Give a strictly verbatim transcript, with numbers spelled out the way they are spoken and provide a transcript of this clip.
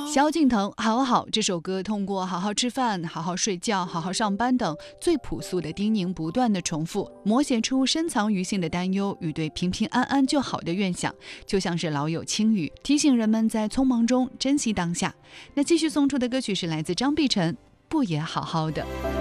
萧敬腾《好好》这首歌通过好好吃饭、好好睡觉、好好上班等最朴素的叮咛不断的重复，摹写出深藏于心的担忧与对平平安安就好的愿想，就像是老友轻语，提醒人们在匆忙中珍惜当下。那继续送出的歌曲是来自张碧晨，不也好好的。